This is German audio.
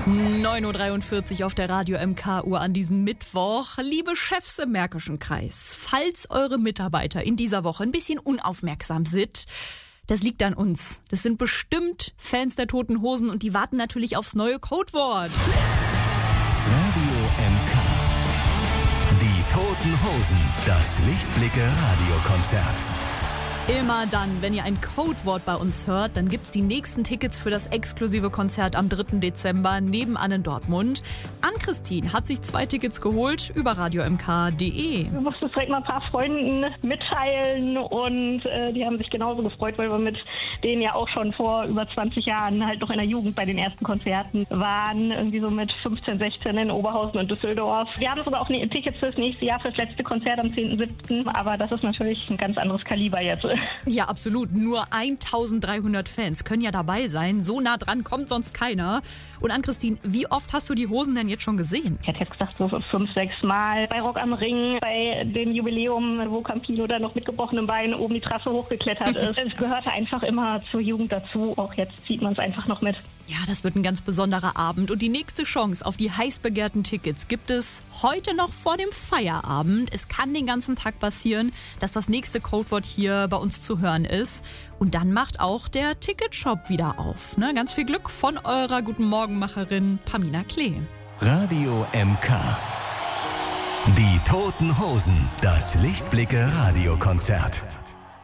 9.43 Uhr auf der Radio MK-Uhr an diesem Mittwoch. Liebe Chefs im Märkischen Kreis, falls eure Mitarbeiter in dieser Woche ein bisschen unaufmerksam sind, das liegt an uns. Das sind bestimmt Fans der Toten Hosen und die warten natürlich aufs neue Codewort. Radio MK. Die Toten Hosen. Das Lichtblicke-Radiokonzert. Immer dann, wenn ihr ein Codewort bei uns hört, dann gibt's die nächsten Tickets für das exklusive Konzert am 3. Dezember nebenan in Dortmund. Ann-Christine hat sich 2 Tickets geholt über radiomk.de. Wir mussten es direkt mal ein paar Freunden mitteilen und die haben sich genauso gefreut, weil wir mit denen ja auch schon vor über 20 Jahren halt noch in der Jugend bei den ersten Konzerten waren. Irgendwie so mit 15, 16 in Oberhausen und Düsseldorf. Wir haben sogar auch Tickets fürs nächste Jahr, fürs letzte Konzert am 10.7. Aber das ist natürlich ein ganz anderes Kaliber jetzt. Ja, absolut. Nur 1300 Fans können ja dabei sein. So nah dran kommt sonst keiner. Und Ann-Christine, wie oft hast du die Hosen denn jetzt schon gesehen? Ich hätte jetzt gesagt so 5, 6 Mal. Bei Rock am Ring, bei dem Jubiläum, wo Campino da noch mit gebrochenem Bein oben die Trasse hochgeklettert ist. Es gehörte einfach immer zur Jugend dazu. Auch jetzt zieht man es einfach noch mit. Ja, das wird ein ganz besonderer Abend. Und die nächste Chance auf die heiß begehrten Tickets gibt es heute noch vor dem Feierabend. Es kann den ganzen Tag passieren, dass das nächste Codewort hier bei uns zu hören ist. Und dann macht auch der Ticketshop wieder auf. Ne? Ganz viel Glück von eurer Guten Morgenmacherin Pamina Klee. Radio MK. Die Toten Hosen. Das Lichtblicke-Radiokonzert.